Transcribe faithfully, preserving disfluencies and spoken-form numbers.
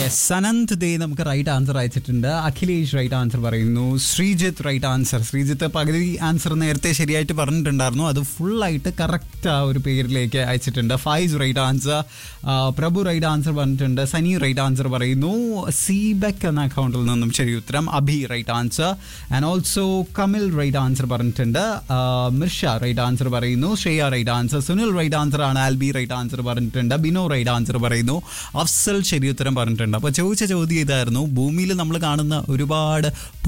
Yes, Anant ദേ നമുക്ക് right answer അയച്ചിട്ടുണ്ട്. Akhilesh right answer പറയുന്നു. Sreejith right answer. ശ്രീജിത്ത് പകുതി ആൻസർ നേരത്തെ ശരിയായിട്ട് പറഞ്ഞിട്ടുണ്ടായിരുന്നു, അത് ഫുള്ളായിട്ട് കറക്റ്റ് ആ ഒരു പേരിലേക്ക് അയച്ചിട്ടുണ്ട്. Faiz right answer. പ്രഭു റൈറ്റ് ആൻസർ പറഞ്ഞിട്ടുണ്ട്. സനി റൈറ്റ് ആൻസർ പറയുന്നു. സീബെക് എന്ന അക്കൗണ്ടിൽ നിന്നും ശരി ഉത്തരം. അഭി right answer. And also Kamil right answer പറഞ്ഞിട്ടുണ്ട്. മിർഷ റൈറ്റ് ആൻസർ പറയുന്നു. Shreya right answer. Sunil right answer ആണ്. ആൽബി റൈറ്റ് ആൻസർ പറഞ്ഞിട്ടുണ്ട്. ബിനോ റൈറ്റ് ആൻസർ പറയുന്നു. അഫ്സൽ ശരി ഉത്തരം പറഞ്ഞിട്ടുണ്ട്. അപ്പോൾ ചോദിച്ച ചോദ്യം ഇതായിരുന്നു, ഭൂമിയിൽ നമ്മൾ കാണുന്ന ഒരുപാട്